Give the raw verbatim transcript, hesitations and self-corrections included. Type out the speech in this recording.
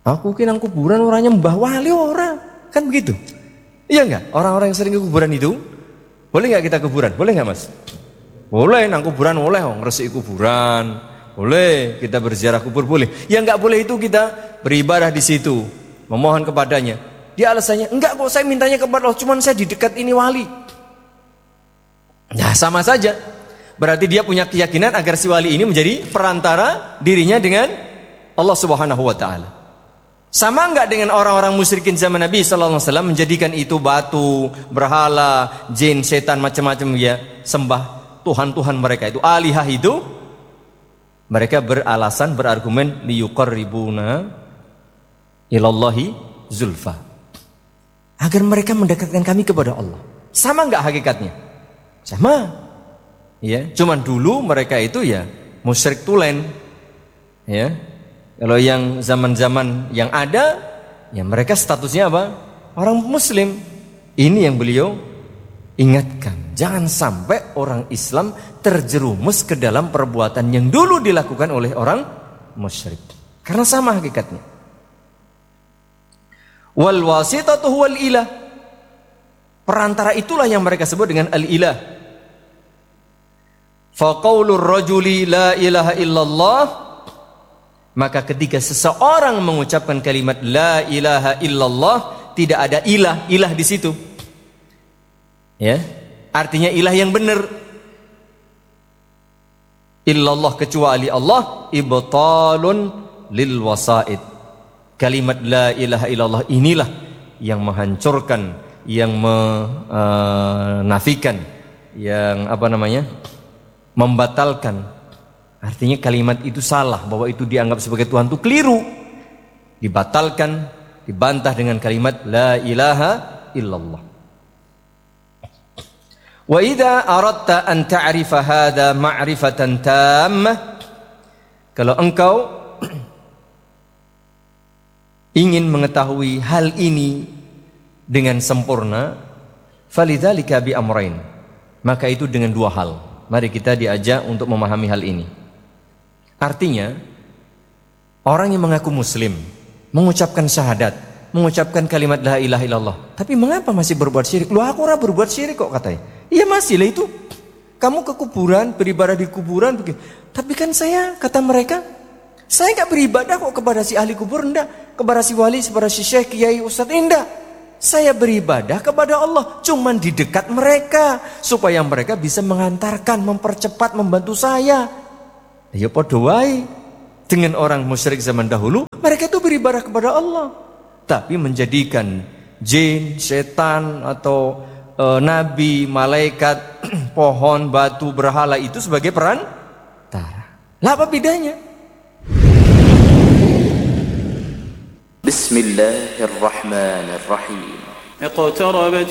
Aku kinang kuburan orangnya mbah wali orang. Kan begitu. Iya enggak? Orang-orang yang sering ke kuburan itu, boleh enggak kita kuburan? Boleh enggak, Mas? Boleh, nang kuburan boleh, oh, ngresiki kuburan. Boleh, kita berziarah kubur boleh. Yang enggak boleh itu kita beribadah di situ, memohon kepadanya. Dia alasannya, enggak kok saya mintanya kepada Allah, cuman saya di dekat ini wali. Nah, sama saja. Berarti dia punya keyakinan agar si wali ini menjadi perantara dirinya dengan Allah Subhanahu wa taala. Sama enggak dengan orang-orang musyrikin zaman Nabi sallallahu alaihi wasallam menjadikan itu batu, berhala, jin, setan macam-macam ya, sembah tuhan-tuhan mereka itu, alihah itu. Mereka beralasan, berargumen liyuqarribuna ilallahi zulfa. Agar mereka mendekatkan kami kepada Allah. Sama enggak hakikatnya? Sama. Ya, cuman dulu mereka itu ya musyrik tulen. Ya. Kalau yang zaman-zaman yang ada, ya mereka statusnya apa? Orang muslim. Ini yang beliau ingatkan. Jangan sampai orang Islam terjerumus ke dalam perbuatan yang dulu dilakukan oleh orang musyrik. Karena sama hakikatnya. Wal wasitatu huwal ilah. Perantara itulah yang mereka sebut dengan al-ilah. Fa qaulur rajuli la ilaha illallah, maka ketika seseorang mengucapkan kalimat la ilaha illallah, tidak ada ilah, ilah di situ. Ya, artinya ilah yang benar. Illallah kecuali Allah, ibtalun lil wasaid. Kalimat la ilaha illallah inilah yang menghancurkan, yang menafikan, yang apa namanya? membatalkan. Artinya kalimat itu salah, bahwa itu dianggap sebagai Tuhan itu keliru, dibatalkan, dibantah dengan kalimat la ilaha illallah. Wa idza aradta an ta'rifa hadha ma'rifatan tammah, kalau engkau ingin mengetahui hal ini dengan sempurna, falidzalika bi amrain, maka itu dengan dua hal. Mari kita diajak untuk memahami hal ini. Artinya, orang yang mengaku muslim, mengucapkan syahadat, mengucapkan kalimat la ilaha illallah, tapi mengapa masih berbuat syirik? Loh, aku ora berbuat syirik kok katanya. Iya masih lah itu. Kamu ke kuburan, beribadah di kuburan begitu. Tapi kan saya, kata mereka, saya enggak beribadah kok kepada si ahli kubur, enggak. Kepada si wali, kepada si syekh, kiai, ustadz, enggak. Saya beribadah kepada Allah, cuman di dekat mereka, supaya mereka bisa mengantarkan, mempercepat, membantu saya. Ya padha wae dengan orang musyrik zaman dahulu, mereka itu beribadah kepada Allah, tapi menjadikan jin, setan atau e, nabi, malaikat, pohon, batu, berhala itu sebagai perantara. Lah apa bedanya? Bismillahirrahmanirrahim. Iqtarabat